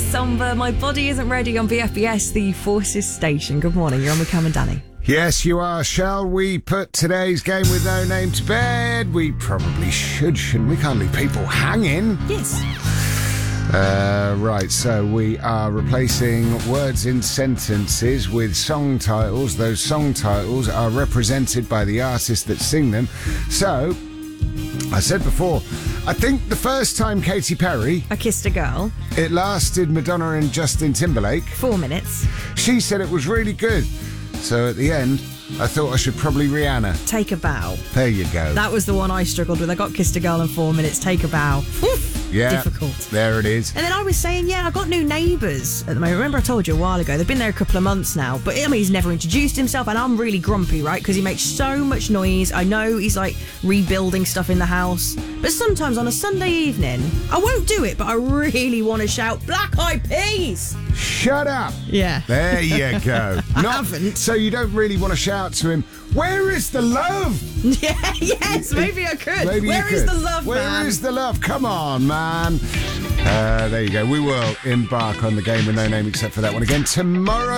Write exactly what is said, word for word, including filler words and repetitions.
somber. My body isn't ready on B F B S, the Forces station. Good morning. You're on with Cam and Danny. Yes, you are. Shall we put today's game with no name to bed? We probably should, shouldn't we? Can't leave people hanging. Yes. Uh, right, so we are replacing words in sentences with song titles. Those song titles are represented by the artists that sing them. So, I said before, I think the first time Katy Perry... I kissed a girl. It lasted Madonna and Justin Timberlake. Four minutes. She said it was really good. So at the end, I thought I should probably Rihanna. Take a bow. There you go. That was the one I struggled with. I got kissed a girl in four minutes. Take a bow. Oof. Yeah, difficult. There it is. And then I was saying, yeah, I got new neighbours at the moment. Remember I told you a while ago, they've been there a couple of months now, but I mean, he's never introduced himself, and I'm really grumpy, right? Because he makes so much noise. I know he's like rebuilding stuff in the house, but sometimes on a Sunday evening, I won't do it, but I really want to shout, Black Eyed Peas! Shut up! Yeah. There you go. I Not, haven't. So you don't really want to shout to him, where is the love? Yeah, yes, maybe I could. Maybe Where you is could. the love, Where man? Where is the love? Come on, man. Uh, there you go. We will embark on the game with no name except for that one again tomorrow.